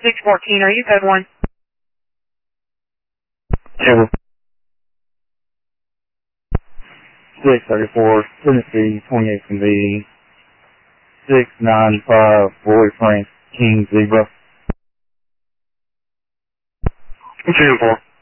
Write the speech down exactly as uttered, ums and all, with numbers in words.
six fourteen, are you code one? Ever. six thirty-four, Tennessee, twenty-eight from the six nine five, Roy Frank, King Zebra. two four.